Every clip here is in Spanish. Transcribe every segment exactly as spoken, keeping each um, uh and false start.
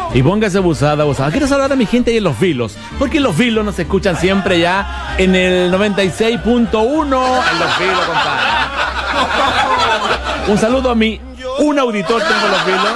Y póngase abusada, abusada. Quiero saludar a mi gente ahí en Los Vilos, porque Los Vilos nos escuchan siempre ya en el noventa y seis punto uno en Los Vilos, compadre. Un saludo a mi, un auditor tengo en Los Vilos.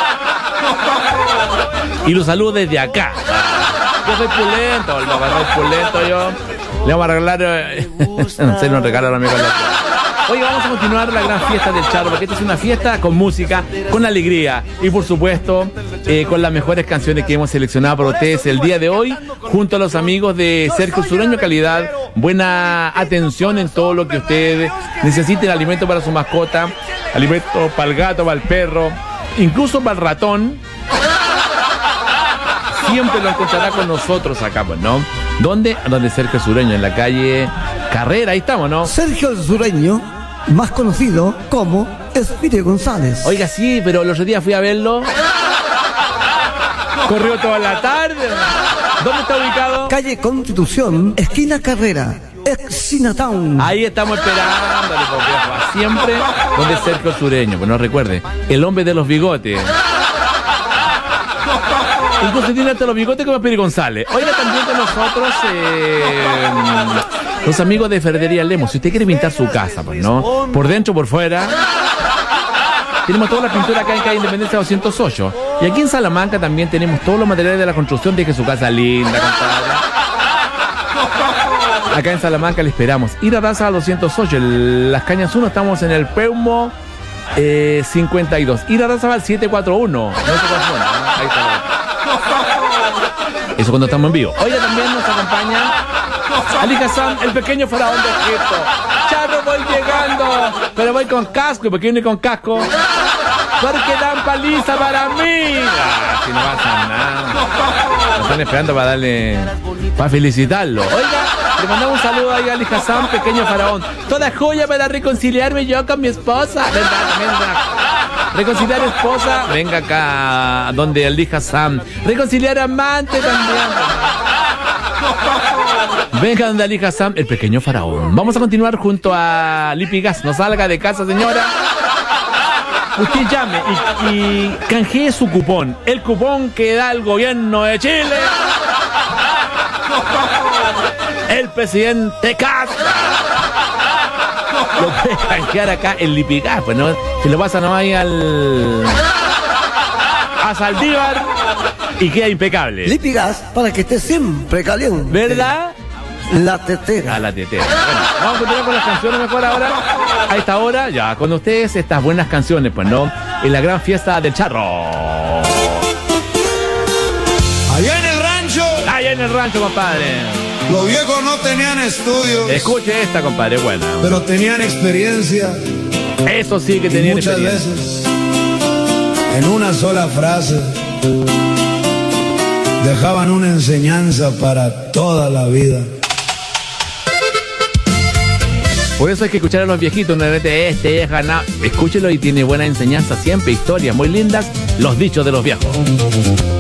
Y lo saludo desde acá. Yo soy pulento, el papá, soy pulento yo. Le vamos a regalar, eh, no sé, nos regala a la amiga. Hoy vamos a continuar la gran fiesta del Charro, porque esta es una fiesta con música, con alegría y por supuesto eh, con las mejores canciones que hemos seleccionado para ustedes el día de hoy, junto a los amigos de Sergio Sureño Calidad. Buena atención en todo lo que ustedes necesiten, alimento para su mascota, alimento para el gato, para el perro, incluso para el ratón. Siempre lo encontrará con nosotros acá, pues, ¿no? ¿Dónde? Donde Sergio Sureño, en la calle Carrera, ahí estamos, ¿no? Sergio el Sureño, más conocido como Espíritu González. Oiga, sí, pero el otro día fui a verlo. Corrió toda la tarde. ¿Dónde está ubicado? Calle Constitución, esquina Carrera, ex Chinatown. Ahí estamos esperándole, por viejo, siempre donde Sergio Sureño. Pues no recuerde, el hombre de los bigotes. Incluso tiene hasta los bigotes como Espíritu González. Oiga, también con nosotros eh, los amigos de Ferretería Lemos. Si usted quiere pintar su casa, pues, ¿no? Por dentro, por fuera. Tenemos toda la pintura acá en calle Independencia doscientos ocho. Y aquí en Salamanca también tenemos todos los materiales de la construcción. Deje su casa linda, compadre. Acá en Salamanca le esperamos. Ir a Raza a doscientos ocho. El, Las Cañas uno, estamos en el Peumo eh, cincuenta y dos. Ir a Raza al setecientos cuarenta y uno. No se confunda, ¿no? Ahí está. Eso cuando estamos en vivo. Hoy también nos acompaña Ali Hassan, el pequeño faraón de Egipto. Charro, voy llegando, pero voy con casco. ¿Y por qué viene con casco? Porque dan paliza para mí. Ah, si no pasa nada. Nos están esperando para darle, para felicitarlo. Oiga, le mandamos un saludo ahí a Ali Hassan, pequeño faraón. Toda joya para reconciliarme yo con mi esposa. ¿Verdad? También una... Reconciliar esposa, venga acá donde Ali Hassan. Reconciliar amante también. Venga donde Ali Hassan, el pequeño faraón. Vamos a continuar junto a Lipigas. No salga de casa, señora. Usted llame y, y canjee su cupón. El cupón que da el gobierno de Chile. El presidente Castro. Lo puede canjear acá en Lipigas, pues no, se lo pasa nomás ahí al a Saldívar y queda impecable. Lipigas, para que esté siempre caliente. ¿Verdad? La tetera. A la tetera. Bueno, vamos a continuar con las canciones mejor ahora. A esta hora, ya con ustedes estas buenas canciones, pues no, en la gran fiesta del Charro. Allá en el rancho. Allá en el rancho, compadre. Los viejos no tenían estudios. Escuche esta, compadre, buena. Pero tenían experiencia. Eso sí que tenían muchas experiencia. veces, en una sola frase, dejaban una enseñanza para toda la vida. Por eso hay que escuchar a los viejitos, no de este, vieja, no. Escúchelo y tiene buena enseñanza siempre, historias muy lindas, los dichos de los viejos.